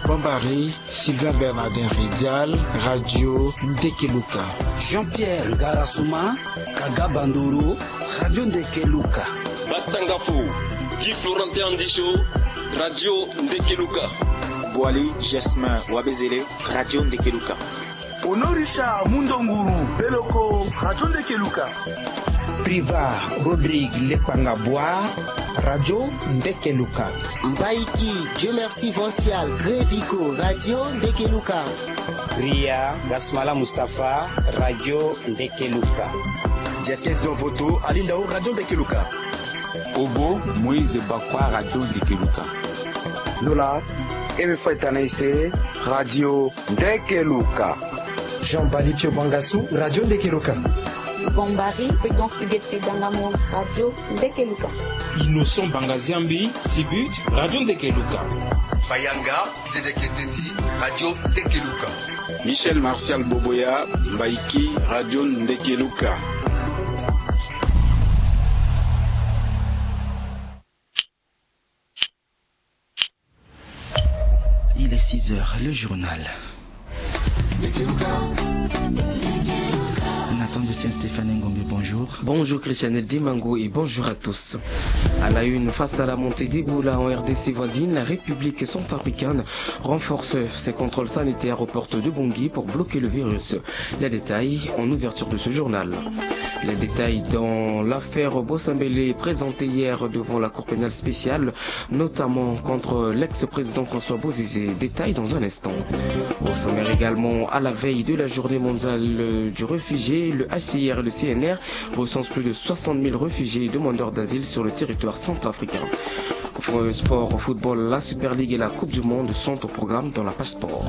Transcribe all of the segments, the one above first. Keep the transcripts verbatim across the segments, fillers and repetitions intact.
Bombari, Sylvain Bernardin Ridial, Radio Ndekeluka. Jean-Pierre Ngarasuma, Kaga Banduru, Radio Ndekeluka. Batangafou, Guy Florentin Ndicho, Radio Ndekeluka. Boali Jasmin Wabezele, Radio Ndekeluka. Honorisha Mundonguru, Beloko, Radio Ndekeluka. Priva Rodrigue Lepangabwa, Radio Ndekeluka. Mbaiki Dieu merci Vincial Grévico, Radio Ndekeluka. Ria Gasmala Mustafa, Radio Ndekeluka. Jeskes Dovoto, Alindao, Radio Ndekeluka. Obo Moïse Bakwa, Radio Ndekeluka. Lola Emefetanaise, Radio Ndekeluka. Jean Balipio Bangassou, Radio Ndekeluka. Bombari, Pédon Fugueté Dangamon, Radio Ndekeluka. Innocent Bangaziambi, Sibut, Radio Ndekeluka. Bayanga, Zedeketeti, Radio Ndekeluka. Michel Martial Boboya, Mbaiki, Radio Ndekeluka. Il est six heures, le journal. Nathan de Saint-Stéphane Ngombe, bonjour. Bonjour Christiane Dimango et bonjour à tous. À la une, face à la montée d'Ebola en R D C voisine, la République centrafricaine renforce ses contrôles sanitaires aux portes de Bangui pour bloquer le virus. Les détails en ouverture de ce journal. Les détails dans l'affaire Bossambélé présentée hier devant la Cour pénale spéciale, notamment contre l'ex-président François Bozizé. Détails dans un instant. Au sommaire également, à la veille de la journée mondiale du réfugié, le H C R et le C N R recensent plus de soixante mille réfugiés et demandeurs d'asile sur le territoire centrafricain. Au sport, au football, la Super League et la Coupe du Monde sont au programme dans la page sport.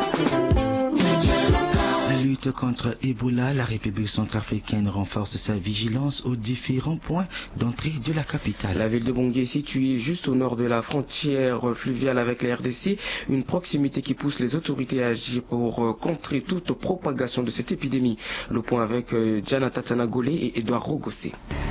Lutte contre Ebola, la République centrafricaine renforce sa vigilance aux différents points d'entrée de la capitale. La ville de Bangui est située juste au nord de la frontière fluviale avec la R D C, une proximité qui pousse les autorités à agir pour contrer toute propagation de cette épidémie. Le point avec Diana Tatsanagolé et Edouard Rogossé.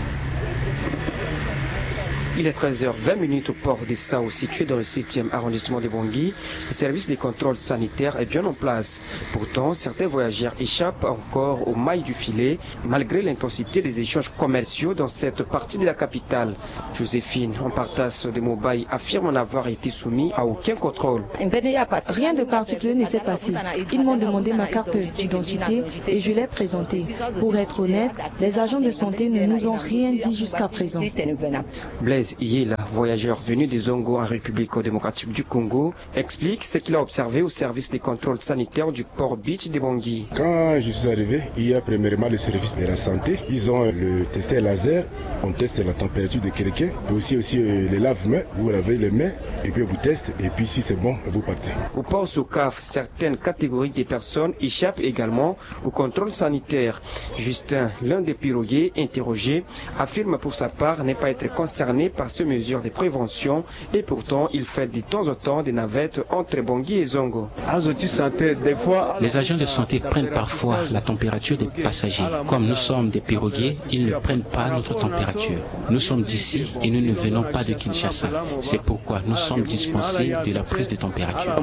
Il est treize heures vingt au port de Sao, situé dans le septième arrondissement de Bangui. Le service des contrôles sanitaires est bien en place. Pourtant, certains voyageurs échappent encore aux mailles du filet, malgré l'intensité des échanges commerciaux dans cette partie de la capitale. Joséphine, en partage de Mobaï, affirme n'avoir été soumis à aucun contrôle. Rien de particulier ne s'est passé. Ils m'ont demandé ma carte d'identité et je l'ai présentée. Pour être honnête, les agents de santé ne nous ont rien dit jusqu'à présent. Blaise Yela, voyageur venu de Zongo en République démocratique du Congo, explique ce qu'il a observé au service des contrôles sanitaires du port Beach de Bangui. Quand je suis arrivé, il y a premièrement le service de la santé. Ils ont le testeur laser, on teste la température de quelqu'un, et aussi, aussi euh, les lave-mains, vous lavez les mains, et puis vous testez, et puis si c'est bon, vous partez. Au port Soukaf, certaines catégories de personnes échappent également au contrôle sanitaire. Justin, l'un des piroguiers interrogés, affirme pour sa part ne pas être concerné par ces mesures de prévention et pourtant il fait de temps en temps des navettes entre Bangui et Zongo. Les agents de santé prennent parfois la température des passagers. Comme nous sommes des piroguiers, ils ne prennent pas notre température. Nous sommes d'ici et nous ne venons pas de Kinshasa. C'est pourquoi nous sommes dispensés de la prise de température.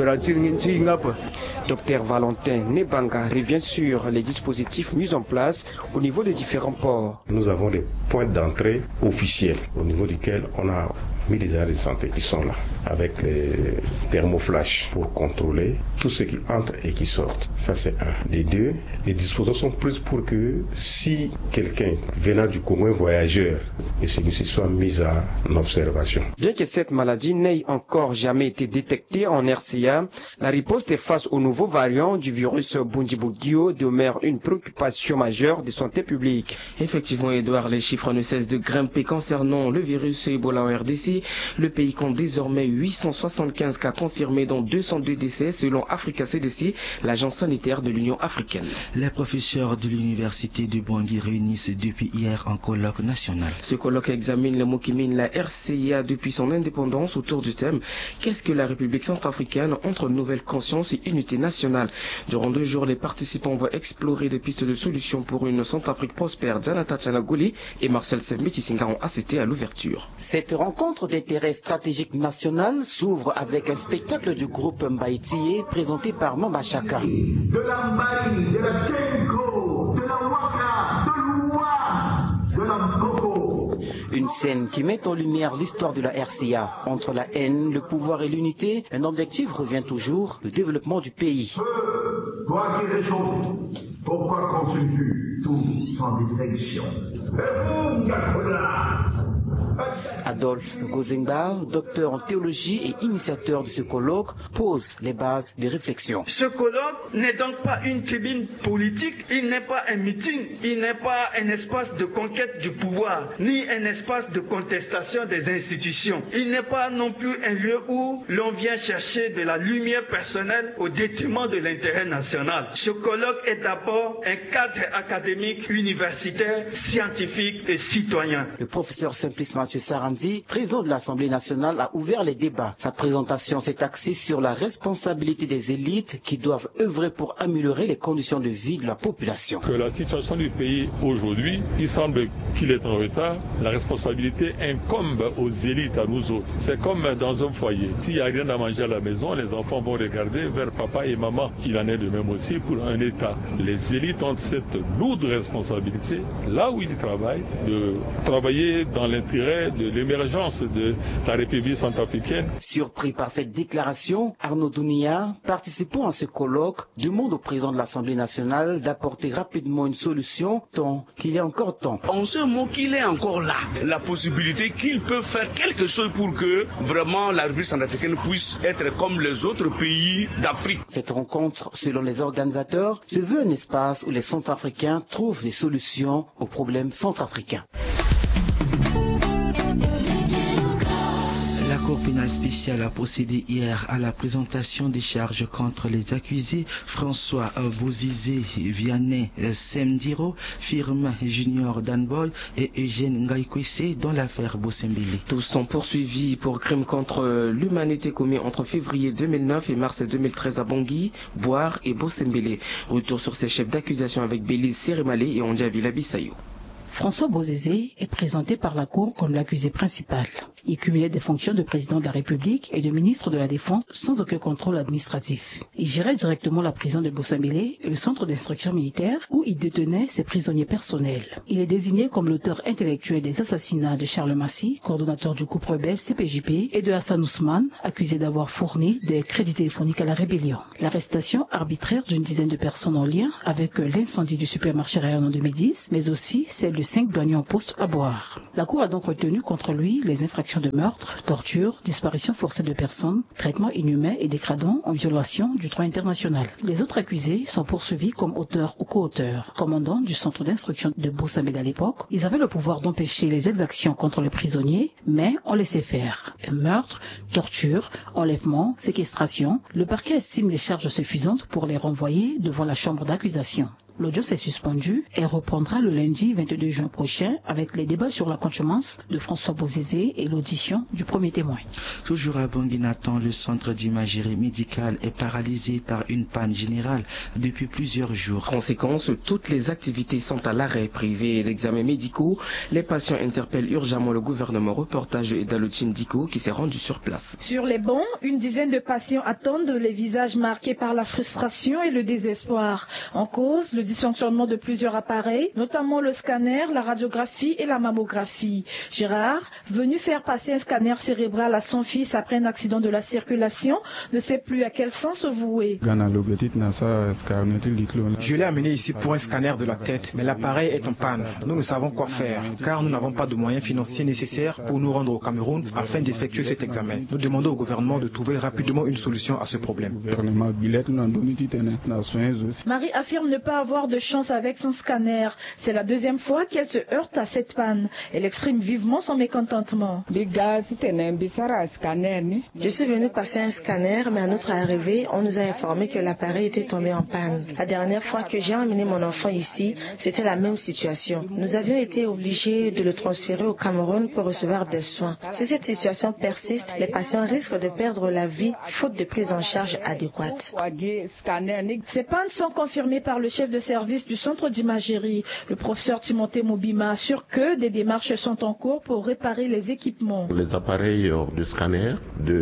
Docteur Valentin Nebanga revient sur les dispositifs mis en place au niveau des différents ports. Nous avons des points d'entrée officiels au niveau duquel on a mis des agents de santé qui sont là avec les thermoflash pour contrôler tout ce qui entre et qui sort. Ça c'est un. Les deux, les dispositions sont prises pour que si quelqu'un venant du Congo voyageur et celui-ci soit mis en observation. Bien que cette maladie n'ait encore jamais été détectée en R C A, la riposte face au nouveau variant du virus Bundibugyo demeure une préoccupation majeure de santé publique. Effectivement, Edouard, les chiffres ne cessent de grimper concernant le virus Ebola en R D C. Le pays compte désormais huit cent soixante-quinze cas confirmés, dont deux cent deux décès selon Africa C D C, l'agence sanitaire de l'Union africaine. Les professeurs de l'université de Bangui réunissent depuis hier un colloque national. Ce colloque examine le mot qui mine la R C I A depuis son indépendance autour du thème « Qu'est-ce que la République centrafricaine entre nouvelle conscience et unité nationale ?» Durant deux jours, les participants vont explorer des pistes de solutions pour une Centrafrique prospère. Diana Tatsanagolé et Marcel Sembeti Singa ont assisté à l'ouverture. Cette rencontre d'intérêt stratégique national s'ouvre avec un spectacle du groupe Mbaïtié présenté par Mamba Chaka. De la Mbaï, de la Kenko, de la Waka, de l'Oua, de la Boko. Une scène qui met en lumière l'histoire de la R C A. Entre la haine, le pouvoir et l'unité, un objectif revient toujours, le développement du pays. Peu, toi qui réchauffes, pourquoi consumes-tu tout sans distinction? Et vous, Gakola, Adolphe Gozenga, docteur en théologie et initiateur de ce colloque, pose les bases des réflexions. Ce colloque n'est donc pas une tribune politique, il n'est pas un meeting, il n'est pas un espace de conquête du pouvoir, ni un espace de contestation des institutions. Il n'est pas non plus un lieu où l'on vient chercher de la lumière personnelle au détriment de l'intérêt national. Ce colloque est d'abord un cadre académique, universitaire, scientifique et citoyen. Le professeur Simplice Mathieu Saranzi, président de l'Assemblée nationale, a ouvert les débats. Sa présentation s'est axée sur la responsabilité des élites qui doivent œuvrer pour améliorer les conditions de vie de la population. Que la situation du pays aujourd'hui, il semble qu'il est en retard. La responsabilité incombe aux élites, à nous autres. C'est comme dans un foyer. S'il n'y a rien à manger à la maison, les enfants vont regarder vers papa et maman. Il en est de même aussi pour un État. Les élites ont cette lourde responsabilité, là où ils travaillent, de travailler dans l'intérêt de l'émergence de la République centrafricaine. Surpris par cette déclaration, Arnaud Dounia, participant à ce colloque, demande au président de l'Assemblée nationale d'apporter rapidement une solution tant qu'il y a encore temps. On se moque qu'il est encore là, la possibilité qu'il peut faire quelque chose pour que vraiment la République centrafricaine puisse être comme les autres pays d'Afrique. Cette rencontre, selon les organisateurs, se veut un espace où les Centrafricains trouvent des solutions aux problèmes centrafricains. La Cour pénale spéciale a procédé hier à la présentation des charges contre les accusés François Bozizé, Vianney Semdiro, Firmin Junior Danboy et Eugène Ngaïkwese dans l'affaire Bossembélé. Tous sont poursuivis pour crimes contre l'humanité commis entre février deux mille neuf et mars deux mille treize à Bangui, Boire et Bossembélé. Retour sur ces chefs d'accusation avec Bélise Sérémalé et Ondjavila Bissayo. François Bozizé est présenté par la Cour comme l'accusé principal. Il cumulait des fonctions de président de la République et de ministre de la Défense sans aucun contrôle administratif. Il gérait directement la prison de Bossembélé et le centre d'instruction militaire où il détenait ses prisonniers personnels. Il est désigné comme l'auteur intellectuel des assassinats de Charles Massy, coordonnateur du groupe rebelle C P J P, et de Hassan Ousmane, accusé d'avoir fourni des crédits téléphoniques à la rébellion. L'arrestation arbitraire d'une dizaine de personnes en lien avec l'incendie du supermarché Rayon en deux mille dix, mais aussi celle de cinq douaniers en poste à Boire. La Cour a donc retenu contre lui les infractions de meurtre, torture, disparition forcée de personnes, traitement inhumain et dégradant en violation du droit international. Les autres accusés sont poursuivis comme auteurs ou co-auteurs. Commandants du centre d'instruction de Bossembélé à l'époque, ils avaient le pouvoir d'empêcher les exactions contre les prisonniers, mais on laissait faire. Meurtre, torture, enlèvement, séquestration, le parquet estime les charges suffisantes pour les renvoyer devant la chambre d'accusation. L'audience est suspendue et reprendra le lundi vingt-deux juin prochain avec les débats sur la contumace de François Bozizé et l'audition du premier témoin. Toujours à Bangui, Nathan, le centre d'imagerie médicale est paralysé par une panne générale depuis plusieurs jours. Conséquence, toutes les activités sont à l'arrêt. Privés d'examens médicaux, les patients interpellent urgemment le gouvernement. Reportage de Dalotine Diko qui s'est rendu sur place. Sur les bancs, une dizaine de patients attendent, les visages marqués par la frustration et le désespoir. En cause, le dysfonctionnement de plusieurs appareils, notamment le scanner, la radiographie et la mammographie. Gérard, venu faire passer un scanner cérébral à son fils après un accident de la circulation, ne sait plus à quel sens se vouer. Je l'ai amené ici pour un scanner de la tête, mais l'appareil est en panne. Nous ne savons quoi faire, car nous n'avons pas de moyens financiers nécessaires pour nous rendre au Cameroun afin d'effectuer cet examen. Nous demandons au gouvernement de trouver rapidement une solution à ce problème. Marie affirme ne pas avoir de chance avec son scanner. C'est la deuxième fois qu'elle se heurte à cette panne. Elle exprime vivement son mécontentement. Je suis venu passer un scanner, mais à notre arrivée, on nous a informé que l'appareil était tombé en panne. La dernière fois que j'ai emmené mon enfant ici, c'était la même situation. Nous avions été obligés de le transférer au Cameroun pour recevoir des soins. Si cette situation persiste, les patients risquent de perdre la vie faute de prise en charge adéquate. Ces pannes sont confirmées par le chef de service du centre d'imagerie. Le professeur Timothée Mobima assure que des démarches sont en cours pour réparer les équipements. Les appareils de scanner,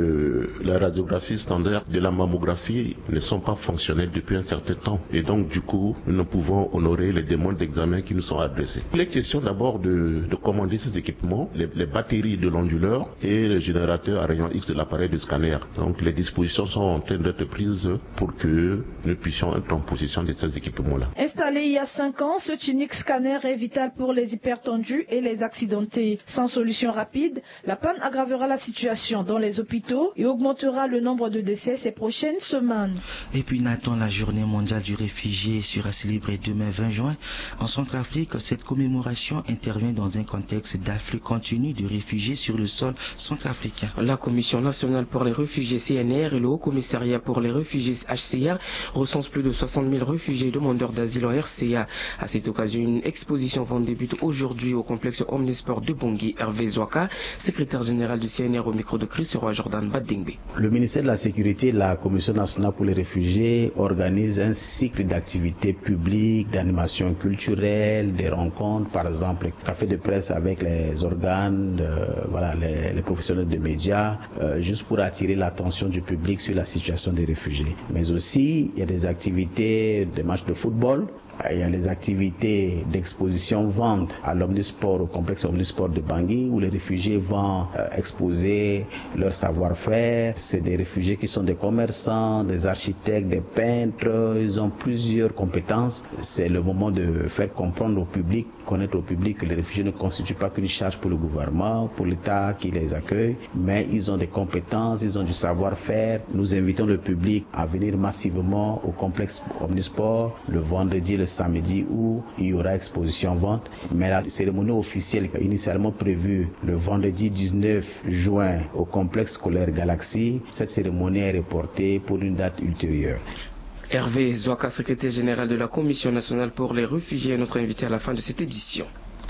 de la radiographie standard, de la mammographie ne sont pas fonctionnels depuis un certain temps. Et donc du coup, nous ne pouvons honorer les demandes d'examen qui nous sont adressées. Il est question d'abord de, de commander ces équipements, les, les batteries de l'onduleur et le générateur à rayon X de l'appareil de scanner. Donc les dispositions sont en train d'être prises pour que nous puissions être en possession de ces équipements-là. Installé il y a cinq ans, ce Tunic scanner est vital pour les hypertendus et les accidentés. Sans solution rapide, la panne aggravera la situation dans les hôpitaux et augmentera le nombre de décès ces prochaines semaines. Et puis Nathan, la journée mondiale du réfugié sera célébrée demain vingt juin. En Centrafrique, cette commémoration intervient dans un contexte d'afflux continu de réfugiés sur le sol centrafricain. La Commission nationale pour les réfugiés C N R et le Haut Commissariat pour les réfugiés H C R recensent plus de soixante mille réfugiés et demandeurs d'asile en R C A. À cette occasion, une exposition vente débute aujourd'hui au complexe Omnisport de Bangui. Hervé Zouaka, secrétaire général du C N R au micro de Chris Roy Jordan Badingbe. Le ministère de la Sécurité et la Commission nationale pour les réfugiés organise un cycle d'activités publiques, d'animation culturelle, des rencontres, par exemple, café de presse avec les organes, euh, voilà, les, les professionnels de médias, euh, juste pour attirer l'attention du public sur la situation des réfugiés. Mais aussi, il y a des activités, des matchs de football. Il y a les activités d'exposition-vente à l'Omnisport, au complexe Omnisport de Bangui, où les réfugiés vont euh, exposer leur savoir-faire. C'est des réfugiés qui sont des commerçants, des architectes, des peintres. Ils ont plusieurs compétences. C'est le moment de faire comprendre au public, connaître au public que les réfugiés ne constituent pas qu'une charge pour le gouvernement, pour l'État qui les accueille, mais ils ont des compétences, ils ont du savoir-faire. Nous invitons le public à venir massivement au complexe Omnisport le vendredi, le samedi où il y aura exposition-vente. Mais la cérémonie officielle initialement prévue le vendredi dix-neuf juin au complexe scolaire Galaxy, cette cérémonie est reportée pour une date ultérieure. Hervé Zouaka, secrétaire général de la Commission nationale pour les réfugiés, est notre invité à la fin de cette édition.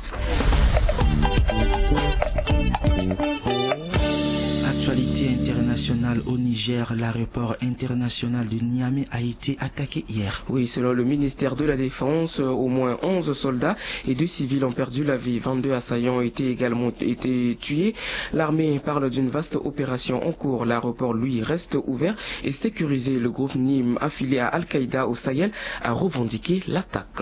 Actualité internationale au Niger, l'aéroport international de Niamey a été attaqué hier. Oui, selon le ministère de la Défense, au moins onze soldats et deux civils ont perdu la vie. vingt-deux assaillants ont été également été tués. L'armée parle d'une vaste opération en cours. L'aéroport, lui, reste ouvert et sécurisé. Le groupe Nîmes, affilié à Al-Qaïda au Sahel, a revendiqué l'attaque.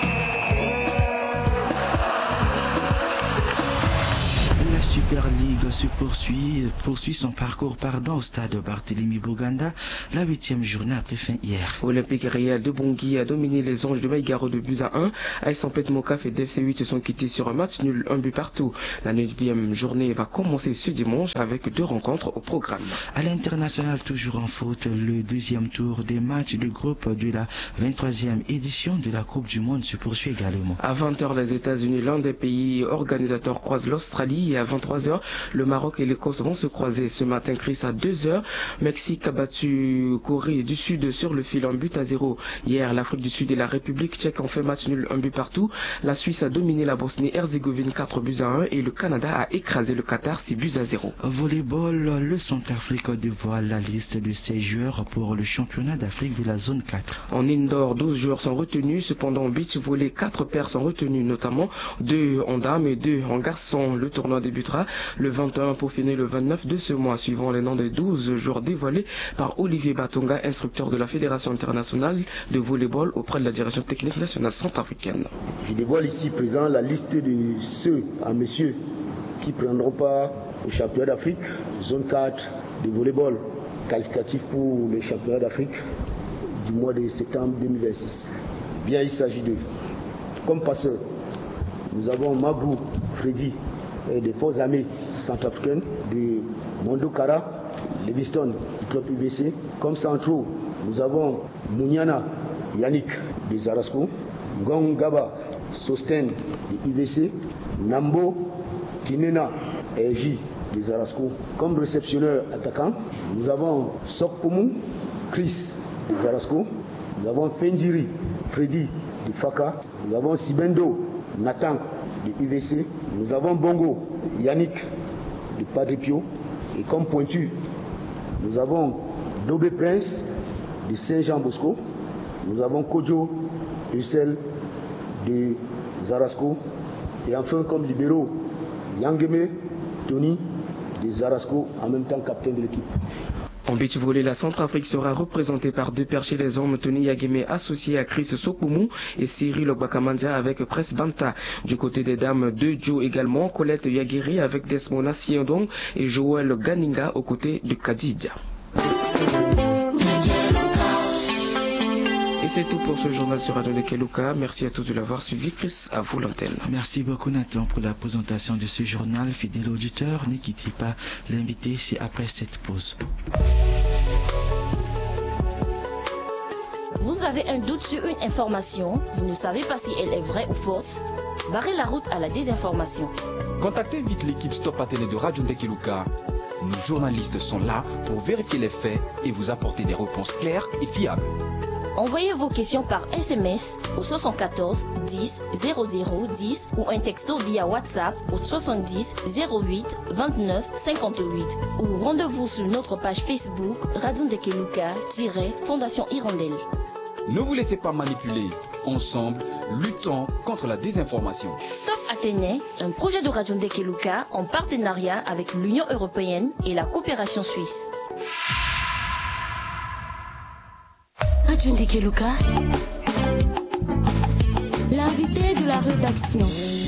La Super League se poursuit, poursuit son parcours pardon, au stade Barthélemy Boganda, la huitième journée après fin hier. Olympique Réal de Bangui a dominé les Anges de Maïgaro de buts à un. A S Amplet Mokaf et D F C huit se sont quittés sur un match nul, un but partout. La neuvième journée va commencer ce dimanche avec deux rencontres au programme. À l'international, toujours en foot, le deuxième tour des matchs de groupe de la vingt-troisième édition de la Coupe du Monde se poursuit également. À vingt heures, les États-Unis, l'un des pays organisateurs, croisent l'Australie, et à vingt-trois heures, le Maroc et l'Écosse vont se croiser. Ce matin, Chris, à deux heures, Mexique a battu Corée du Sud sur le fil, un but à zéro. Hier, l'Afrique du Sud et la République tchèque ont fait match nul, un but partout. La Suisse a dominé la Bosnie-Herzégovine quatre buts à un et le Canada a écrasé le Qatar six buts à zéro. Volleyball, le Centrafrique dévoile la liste de ses joueurs pour le championnat d'Afrique de la zone quatre. En indoor, douze joueurs sont retenus. Cependant, en beach volley, quatre paires sont retenues, notamment deux en dames et deux en garçons. Le tournoi débutera le vingt et un pour finir le vingt-neuf de ce mois, suivant les noms des douze joueurs dévoilés par Olivier Batonga, instructeur de la Fédération internationale de volleyball auprès de la direction technique nationale centrafricaine. Je dévoile ici présent la liste de ceux à messieurs qui prendront part au championnat d'Afrique, zone quatre de volleyball, qualificatif pour le championnat d'Afrique du mois de septembre deux mille vingt-six. Bien, il s'agit de, comme passeur, nous avons Mabou Freddy, et des forces armées centrafricaines, de Mondokara, Livingston, du club U V C. Comme centraux, nous avons Mouniana Yannick de Zarasco, Ngong Gaba Sosten de U V C, Nambo Kinena J de Zarasco. Comme réceptionneur attaquant, nous avons Sokpoumou Chris de Zarasco, nous avons Fendiri Freddy de Faka, nous avons Sibendo Nathan de U V C, nous avons Bongo Yannick de Padre Pio, et comme pointu, nous avons Dobé Prince de Saint-Jean-Bosco, nous avons Kojo et celle de Zarasco. Et enfin, comme libéraux, Yangeme, Tony de Zarasco, en même temps capitaine de l'équipe. En beach volley, la Centrafrique sera représentée par deux perchés des hommes, Tony Yageme associé à Chris Sokoumou et Cyril Ogbakamandia avec Press Banta. Du côté des dames, deux Joe également, Colette Yagiri avec Desmona Siendong et Joël Ganinga aux côtés de Kadidja. Et c'est tout pour ce journal sur Radio Ndekeluka. Merci à tous de l'avoir suivi. Chris, à vous l'antenne. Merci beaucoup Nathan pour la présentation de ce journal. Fidèle auditeur, ne quittez pas l'invité, c'est après cette pause. Vous avez un doute sur une information, vous ne savez pas si elle est vraie ou fausse? Barrez la route à la désinformation. Contactez vite l'équipe Stop Athénée de Radio Ndekeluka. Nos journalistes sont là pour vérifier les faits et vous apporter des réponses claires et fiables. Envoyez vos questions par S M S au soixante-quatorze dix zéro zéro dix ou un texto via WhatsApp au soixante-dix zéro huit vingt-neuf cinquante-huit ou rendez-vous sur notre page Facebook Radio Ndekeluka-Fondation Hirondelle. Ne vous laissez pas manipuler. Ensemble, luttons contre la désinformation. Stop Athénée, un projet de Radio Ndekeluka en partenariat avec l'Union européenne et la coopération suisse. Radio Ndekeluka, l'invité de la rédaction.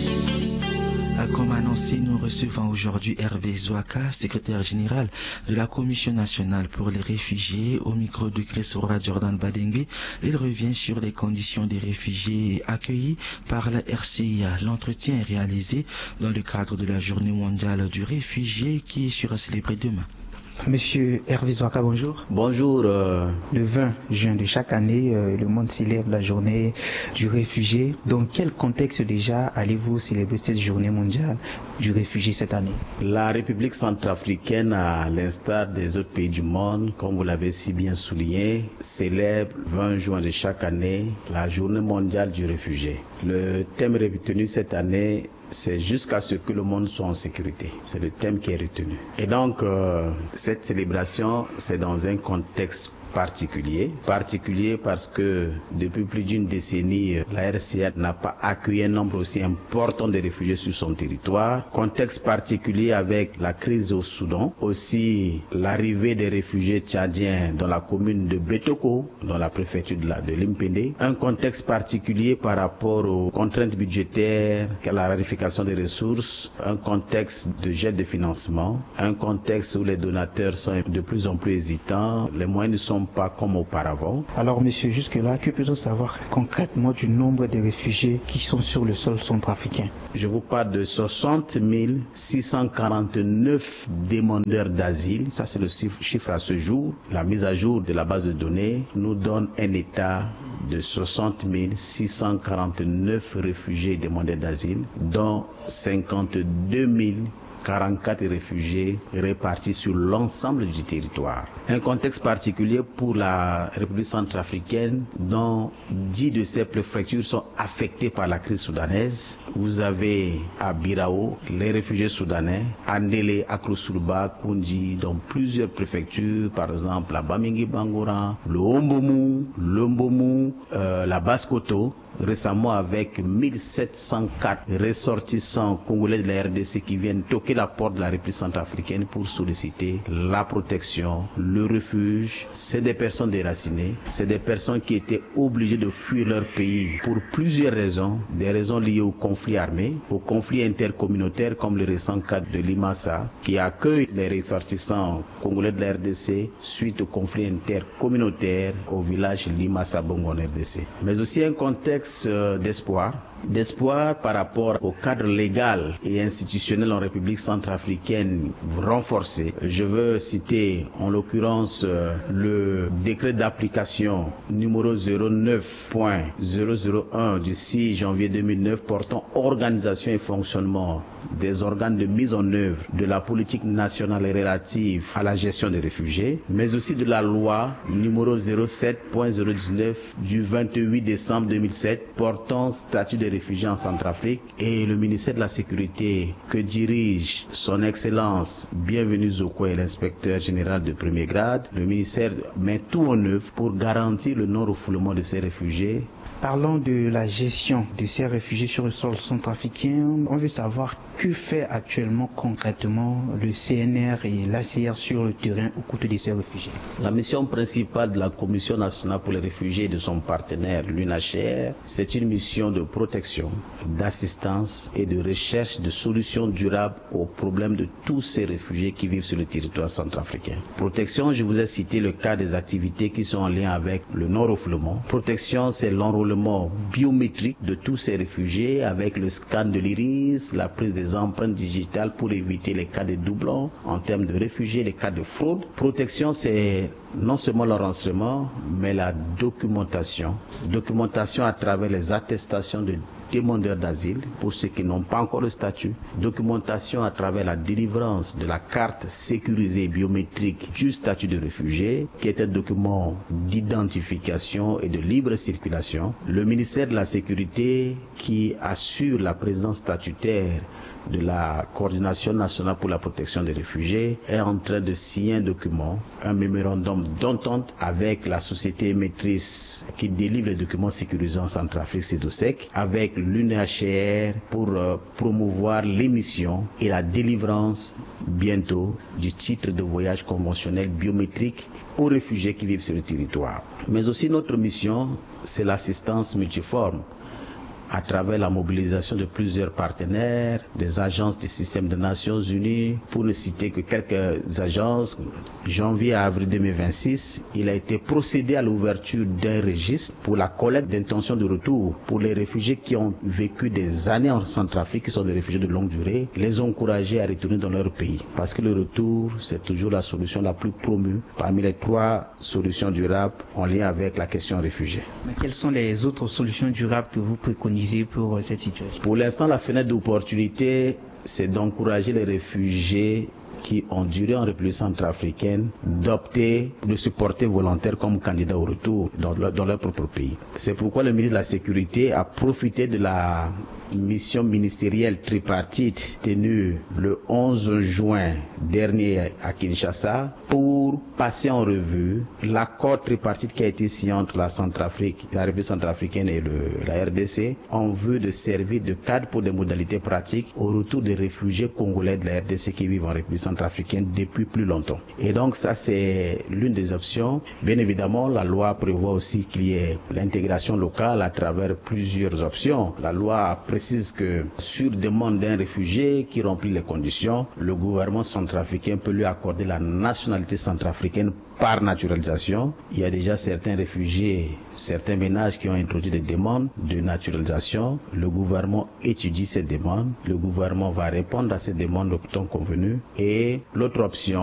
Comme annoncé, nous recevons aujourd'hui Hervé Zouaka, secrétaire général de la Commission nationale pour les réfugiés, au micro de Chris Jordan Badengui. Il revient sur les conditions des réfugiés accueillis par la R C I A. L'entretien est réalisé dans le cadre de la Journée mondiale du réfugié qui sera célébrée demain. Monsieur Hervé Zouaka, bonjour. Bonjour. Euh... Le vingt juin de chaque année, euh, le monde célèbre la journée du réfugié. Dans quel contexte déjà allez-vous célébrer cette journée mondiale du réfugié cette année? La République centrafricaine, à l'instar des autres pays du monde, comme vous l'avez si bien souligné, célèbre le vingt juin de chaque année la journée mondiale du réfugié. Le thème retenu cette année, c'est jusqu'à ce que le monde soit en sécurité. C'est le thème qui est retenu. Et donc, euh, cette célébration, c'est dans un contexte particulier. Particulier parce que depuis plus d'une décennie, la R C I A n'a pas accueilli un nombre aussi important de réfugiés sur son territoire. Contexte particulier avec la crise au Soudan. Aussi l'arrivée des réfugiés tchadiens dans la commune de Betoko, dans la préfecture de, la, de Limpende. Un contexte particulier par rapport aux contraintes budgétaires, à la rarification des ressources. Un contexte de jet de financement. Un contexte où les donateurs sont de plus en plus hésitants. Les moyens ne sont pas comme auparavant. Alors monsieur, jusque-là, que peut-on savoir concrètement du nombre de réfugiés qui sont sur le sol centrafricain? Je vous parle de soixante mille six cent quarante-neuf demandeurs d'asile. Ça, c'est le chiffre à ce jour. La mise à jour de la base de données nous donne un état de soixante mille six cent quarante-neuf réfugiés demandeurs d'asile, dont cinquante-deux mille quarante-quatre réfugiés répartis sur l'ensemble du territoire. Un contexte particulier pour la République centrafricaine dont dix de ses préfectures sont affectées par la crise soudanaise. Vous avez à Birao les réfugiés soudanais, à Ndélé, à Krosulba, Kundi, dans plusieurs préfectures, par exemple la Bamingi Bangora, le Hombomu, le Mbomu, euh, la Basse-Koto. Récemment avec mille sept cent quatre ressortissants congolais de la R D C qui viennent toquer la porte de la République centrafricaine pour solliciter la protection, le refuge. C'est des personnes déracinées, c'est des personnes qui étaient obligées de fuir leur pays pour plusieurs raisons, des raisons liées au conflit armé, au conflit intercommunautaire comme le récent cas de Limassa qui accueille les ressortissants congolais de la R D C suite au conflit intercommunautaire au village Limassa Bongo en R D C. Mais aussi un contexte d'espoir, d'espoir par rapport au cadre légal et institutionnel en République centrafricaine renforcé. Je veux citer en l'occurrence le décret d'application numéro zéro neuf point zéro zéro un du six janvier deux mille neuf portant organisation et fonctionnement des organes de mise en œuvre de la politique nationale relative à la gestion des réfugiés, mais aussi de la loi numéro zéro sept point zéro dix-neuf du vingt-huit décembre deux mille sept portant statut des réfugiés en Centrafrique et le ministère de la Sécurité que dirige son Excellence Bienvenu Zokwe, l'inspecteur général de premier grade, le ministère met tout en œuvre pour garantir le non-refoulement de ces réfugiés. Parlons de la gestion de ces réfugiés sur le sol centrafricain. On veut savoir que fait actuellement concrètement le C N R et l'A C R sur le terrain au côté de ces réfugiés. La mission principale de la Commission nationale pour les réfugiés et de son partenaire, l'U N H C R, c'est une mission de protection, d'assistance et de recherche de solutions durables aux problèmes de tous ces réfugiés qui vivent sur le territoire centrafricain. Protection, je vous ai cité le cas des activités qui sont en lien avec le non-refoulement. Protection, c'est l'enrôlement biométrique de tous ces réfugiés avec le scan de l'iris, la prise des empreintes digitales pour éviter les cas de doublons en termes de réfugiés, les cas de fraude. Protection, c'est non seulement l'enregistrement, mais la documentation. Documentation à travers les attestations de demandeurs d'asile pour ceux qui n'ont pas encore le statut. Documentation à travers la délivrance de la carte sécurisée biométrique du statut de réfugié, qui est un document d'identification et de libre circulation. Le ministère de la Sécurité qui assure la présidence statutaire de la Coordination nationale pour la protection des réfugiés est en train de signer un document, un mémorandum d'entente avec la société émettrice qui délivre les documents sécurisés en Centrafrique, CEDOSEC, avec l'U N H C R pour euh, promouvoir l'émission et la délivrance bientôt du titre de voyage conventionnel biométrique aux réfugiés qui vivent sur le territoire. Mais aussi notre mission, c'est l'assistance multiforme à travers la mobilisation de plusieurs partenaires, des agences du système des Nations Unies, pour ne citer que quelques agences. Janvier à avril deux mille vingt-six, il a été procédé à l'ouverture d'un registre pour la collecte d'intentions de retour pour les réfugiés qui ont vécu des années en Centrafrique, qui sont des réfugiés de longue durée, les encourager à retourner dans leur pays. Parce que le retour, c'est toujours la solution la plus promue parmi les trois solutions durables en lien avec la question réfugiée. Mais quelles sont les autres solutions durables que vous préconisez pour cette situation? Pour l'instant, la fenêtre d'opportunité, c'est d'encourager les réfugiés qui ont duré en République centrafricaine d'opter, de se porter volontaire comme candidat au retour dans leur, dans leur propre pays. C'est pourquoi le ministre de la Sécurité a profité de la mission ministérielle tripartite tenue le onze juin dernier à Kinshasa pour passer en revue l'accord tripartite qui a été signé entre la Centrafrique, la République centrafricaine et le, la R D C en vue de servir de cadre pour des modalités pratiques au retour des réfugiés congolais de la R D C qui vivent en République centrafricaine depuis plus longtemps. Et donc ça c'est l'une des options. Bien évidemment, la loi prévoit aussi qu'il y ait l'intégration locale à travers plusieurs options. La loi précise que sur demande d'un réfugié qui remplit les conditions, le gouvernement centrafricain peut lui accorder la nationalité centrafricaine par naturalisation. Il y a déjà certains réfugiés, certains ménages qui ont introduit des demandes de naturalisation. Le gouvernement étudie ces demandes. Le gouvernement va répondre à ces demandes au temps convenu. Et l'autre option,